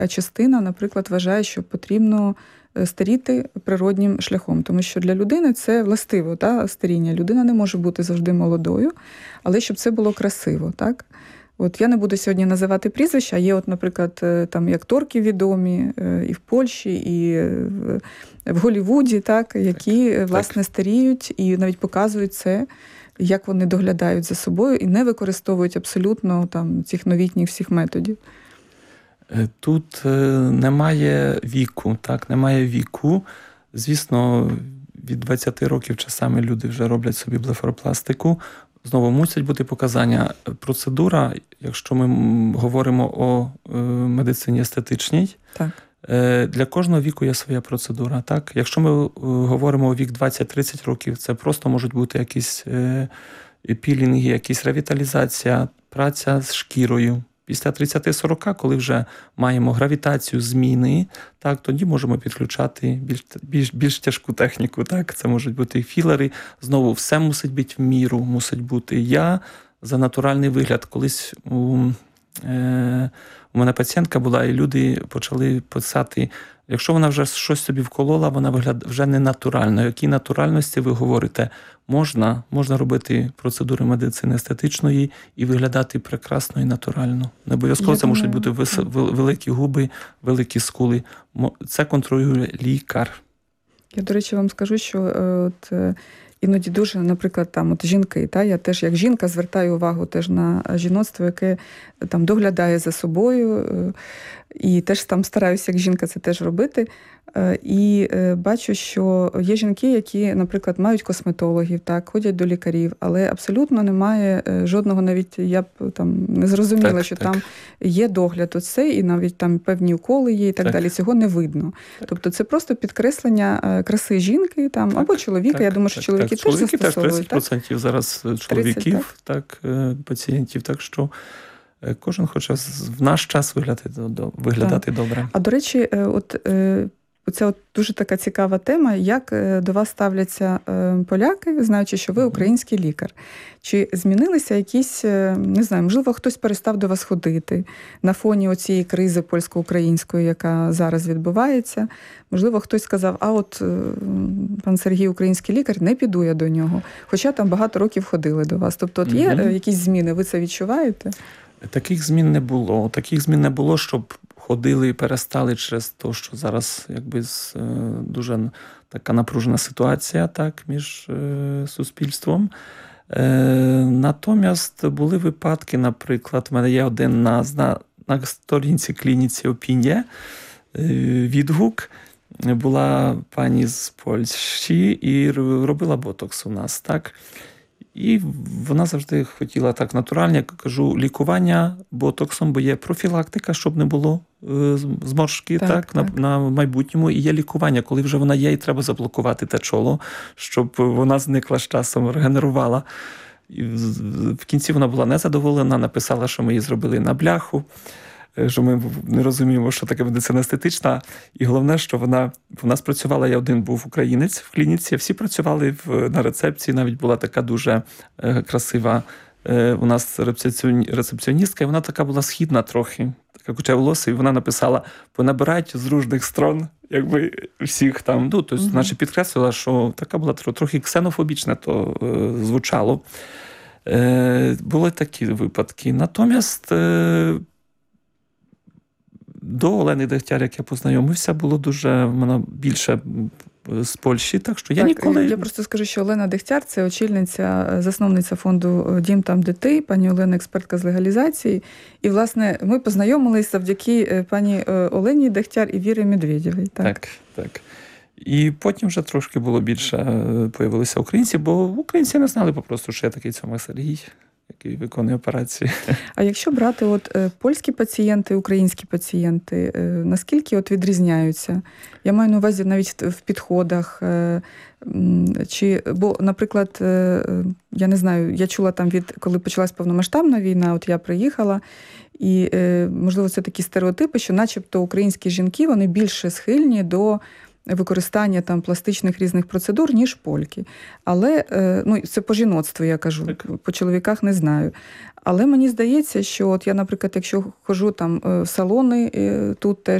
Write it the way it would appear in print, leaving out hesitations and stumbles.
частина, наприклад, вважає, що потрібно старіти природнім шляхом. Тому що для людини це властиво, старіння. Людина не може бути завжди молодою, але щоб це було красиво, так? От я не буду сьогодні називати прізвища, є, от, наприклад, там і акторки відомі і в Польщі, і в Голлівуді, так, які, власне, старіють і навіть показують це, як вони доглядають за собою і не використовують абсолютно там цих новітніх всіх методів. Тут немає віку, так, немає віку. Звісно, від 20 років часами люди вже роблять собі блефаропластику. Знову мусять бути показання. Процедура, якщо ми говоримо о медицині естетичній, так. Для кожного віку є своя процедура. Так? Якщо ми говоримо о вік 20-30 років, це просто можуть бути якісь пілінги, якісь ревіталізація, праця з шкірою. Після 30-40, коли вже маємо гравітацію, зміни, так, тоді можемо підключати більш тяжку техніку. Так? Це можуть бути філери. Знову, все мусить бути в міру, мусить бути. Я за натуральний вигляд. Колись у мене пацієнтка була, і люди почали писати, якщо вона вже щось собі вколола, вона виглядає вже не натурально. Якій натуральності ви говорите? Можна робити процедури медицини естетичної і виглядати прекрасно і натурально. Не обов'язково це можуть бути великі губи, великі скули. Це контролює лікар. Я, до речі, вам скажу, що іноді дуже, наприклад, там от жінки, я теж як жінка звертаю увагу теж на жіноцтво, яке там доглядає за собою, і теж там стараюся як жінка це теж робити. І бачу, що є жінки, які, наприклад, мають косметологів, так, ходять до лікарів, але абсолютно немає жодного, навіть я б там не зрозуміла, що там є догляд оце, і навіть там певні уколи є і так далі. Цього не видно. Тобто це просто підкреслення краси жінки там, або чоловіка. Я думаю, що чоловіки теж застосовують. Чоловіки теж 30% зараз чоловіків, 30, пацієнтів, так що кожен хоче в наш час виглядати добре. А до речі, це дуже така цікава тема, як до вас ставляться поляки, знаючи, що ви український лікар. Чи змінилися якісь, не знаю, можливо, хтось перестав до вас ходити на фоні оцієї кризи польсько-української, яка зараз відбувається? Можливо, хтось сказав, пан Сергій український лікар, не піду я до нього. Хоча там багато років ходили до вас. Тобто є якісь зміни, ви це відчуваєте? Таких змін не було. Таких змін не було, щоб ходили і перестали через те, що зараз дуже така напружена ситуація між суспільством. Натомість були випадки, наприклад, в мене є один на сторінці клініці Опінія відгук. Була пані з Польщі і робила ботокс у нас, так? І вона завжди хотіла так натурально, я кажу, лікування ботоксом, бо є профілактика, щоб не було зморшки на майбутньому. І є лікування, коли вже вона є, і треба заблокувати те чоло, щоб вона зникла з часом, регенерувала. І в кінці вона була незадоволена, написала, що ми її зробили на бляху, що ми не розуміємо, що таке медицина естетична. І головне, що вона спрацювала, я один був українець в клініці, всі працювали на рецепції, навіть була така дуже красива у нас рецепціоністка, і вона така була східна трохи, така куча волосся, і вона написала, понабирають з різних сторон, всіх там, значить підкреслила, що така була трохи ксенофобічна, то звучало. Були такі випадки. Натомість до Олени Дегтяр, як я познайомився, було дуже більше з Польщі, так що я ніколи... Я просто скажу, що Олена Дегтяр – це очільниця, засновниця фонду «Дім там, де ти», пані Олена – експертка з легалізації. І, власне, ми познайомилися завдяки пані Олені Дегтяр і Вірі Медведєвій. Так. І потім вже трошки було більше появилися українці, бо українці не знали попросту, що я такий Цьомак Сергій, який виконує операції. А якщо брати польські пацієнти, українські пацієнти, наскільки відрізняються? Я маю на увазі навіть в підходах. Бо, наприклад, я не знаю, я чула там коли почалась повномасштабна війна, я приїхала, і, можливо, це такі стереотипи, що начебто українські жінки, вони більше схильні до використання там пластичних різних процедур, ніж польки. Але, ну, це по жіноцтву я кажу, Так. по чоловіках не знаю. Але мені здається, що от я, наприклад, якщо ходжу там в салони, тут теж